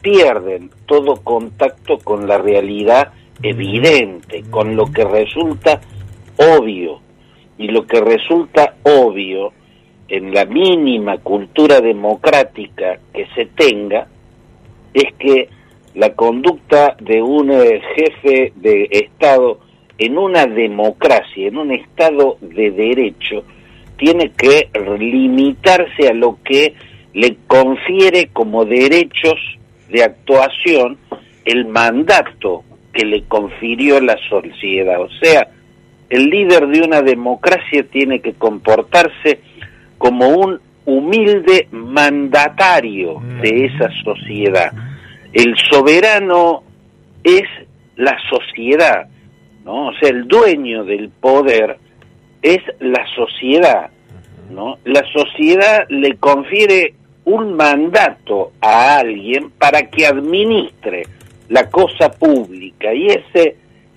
pierden todo contacto con la realidad evidente, con lo que resulta obvio. Y lo que resulta obvio en la mínima cultura democrática que se tenga es que la conducta de un jefe de Estado en una democracia, en un Estado de derecho, tiene que limitarse a lo que le confiere como derechos de actuación el mandato que le confirió la sociedad. O sea, el líder de una democracia tiene que comportarse como un humilde mandatario de esa sociedad. El soberano es la sociedad, ¿no? O sea, el dueño del poder es la sociedad, ¿no? La sociedad le confiere un mandato a alguien para que administre la cosa pública, y ese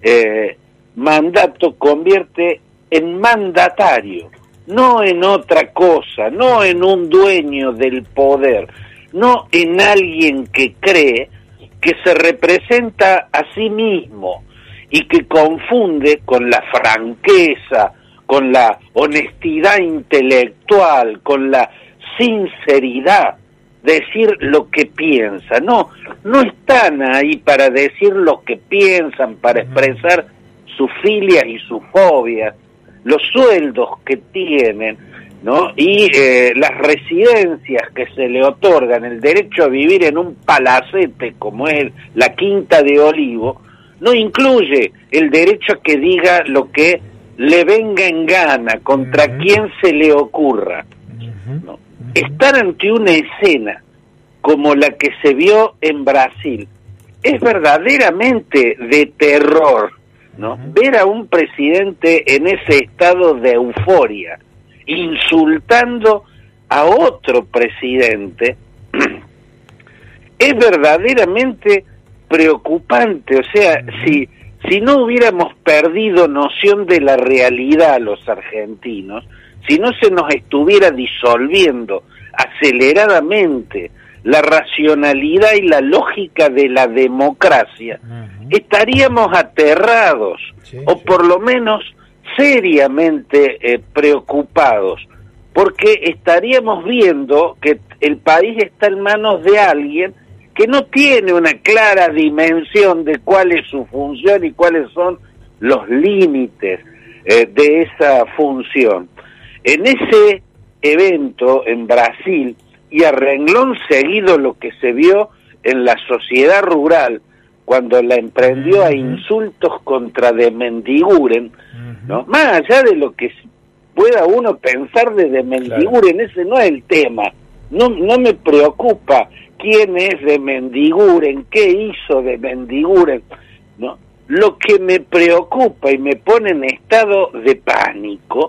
mandato convierte en mandatario, no en otra cosa, no en un dueño del poder, no en alguien que cree que se representa a sí mismo y que confunde con la franqueza, con la honestidad intelectual, con la sinceridad, decir lo que piensa. No están ahí para decir lo que piensan, para expresar sus filias y sus fobias, los sueldos que tienen, ¿no? Y las residencias que se le otorgan, el derecho a vivir en un palacete como es la Quinta de Olivo, no incluye el derecho a que diga lo que le venga en gana, contra quien se le ocurra, ¿no? Estar ante una escena como la que se vio en Brasil es verdaderamente de terror, ¿no? Ver a un presidente en ese estado de euforia, insultando a otro presidente, es verdaderamente preocupante. O sea, si no hubiéramos perdido noción de la realidad los argentinos, si no se nos estuviera disolviendo aceleradamente la racionalidad y la lógica de la democracia, estaríamos aterrados, o por lo menos seriamente preocupados, porque estaríamos viendo que el país está en manos de alguien que no tiene una clara dimensión de cuál es su función y cuáles son los límites de esa función. En ese evento en Brasil, y a renglón seguido lo que se vio en la sociedad rural, cuando la emprendió a insultos contra de Mendiguren, ¿no? Más allá de lo que pueda uno pensar de Mendiguren, ese no es el tema. No me preocupa quién es de Mendiguren, qué hizo de Mendiguren, ¿no? Lo que me preocupa y me pone en estado de pánico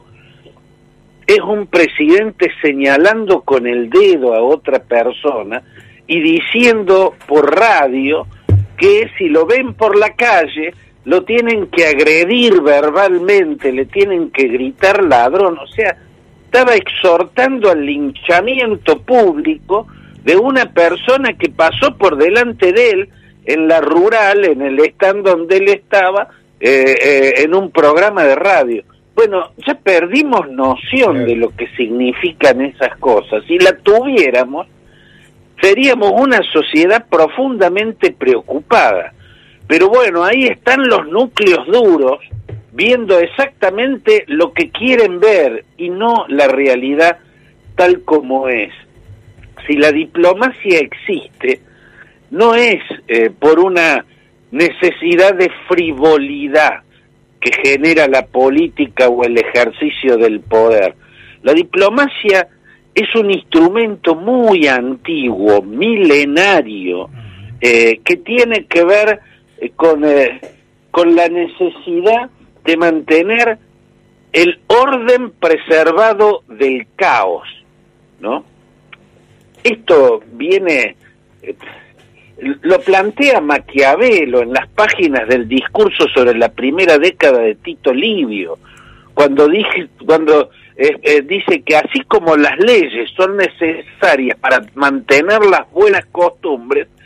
es un presidente señalando con el dedo a otra persona y diciendo por radio que si lo ven por la calle lo tienen que agredir verbalmente, le tienen que gritar ladrón. O sea, estaba exhortando al linchamiento público de una persona que pasó por delante de él en la rural, en el stand donde él estaba, en un programa de radio. Bueno, ya perdimos noción de lo que significan esas cosas. Si la tuviéramos, seríamos una sociedad profundamente preocupada. Pero bueno, ahí están los núcleos duros, viendo exactamente lo que quieren ver y no la realidad tal como es. Si la diplomacia existe, no es por una necesidad de frivolidad que genera la política o el ejercicio del poder. La diplomacia es un instrumento muy antiguo, milenario, que tiene que ver con la necesidad de mantener el orden preservado del caos, ¿no? Esto viene, lo plantea Maquiavelo en las páginas del discurso sobre la primera década de Tito Livio, cuando dice que así como las leyes son necesarias para mantener las buenas costumbres,